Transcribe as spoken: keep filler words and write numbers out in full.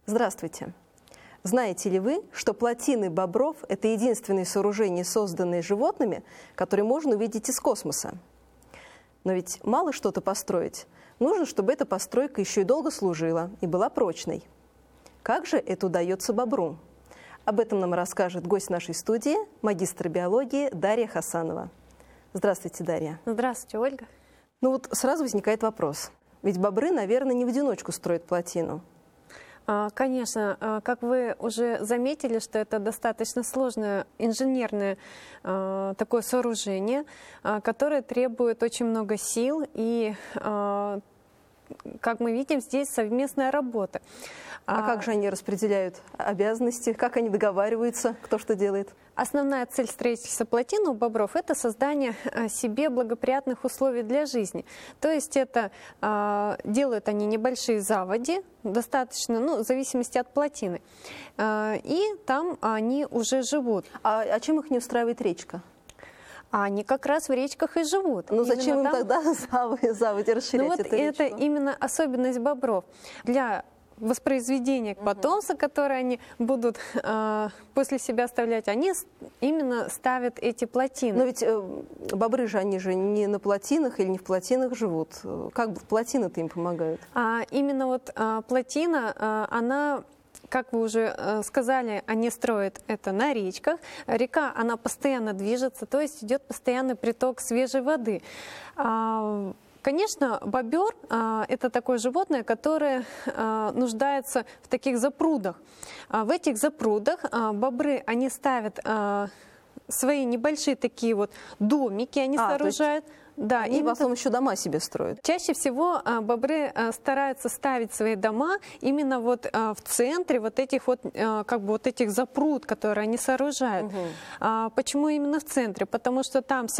Здравствуйте! Знаете ли вы, что плотины бобров – это единственные сооружения, созданные животными, которые можно увидеть из космоса? Но ведь мало что-то построить. Нужно, чтобы эта постройка еще и долго служила и была прочной. Как же это удается бобру? Об этом нам расскажет гость нашей студии, магистр биологии Дарья Хасанова. Здравствуйте, Дарья. Здравствуйте, Ольга. Ну вот сразу возникает вопрос. Ведь бобры, наверное, не в одиночку строят плотину. Конечно, как вы уже заметили, что это достаточно сложное инженерное такое сооружение, которое требует очень много сил и, как мы видим, здесь совместная работа. А как же они распределяют обязанности, как они договариваются, кто что делает? Основная цель строительства плотин у бобров – это создание себе благоприятных условий для жизни. То есть это э, делают они небольшие заводи, достаточно, ну, в зависимости от плотины, э, и там они уже живут. А, а чем их не устраивает речка? А они как раз в речках и живут. Ну зачем именно им там... тогда заводи, заводи расширять? Ну, вот эту это речку? именно особенность бобров. Для воспроизведения потомства, угу. которые они будут э, после себя оставлять, они именно ставят эти плотины. Но ведь э, бобры же, они же не на плотинах или не в плотинах живут. Как плотины-то им помогают? А, именно вот а, плотина, а, она... Как вы уже э, сказали, они строят это на речках. Река, она постоянно движется, то есть идет постоянный приток свежей воды. А, конечно, бобер а, – это такое животное, которое а, нуждается в таких запрудах. А, в этих запрудах а, бобры, они ставят а, свои небольшие такие вот домики, они а, сооружают. Да, и в основном еще дома себе строят. Чаще всего а, бобры а, стараются ставить свои дома именно вот а, в центре вот этих вот а, как бы вот этих запруд, которые они сооружают. Угу. А, почему именно в центре? Потому что там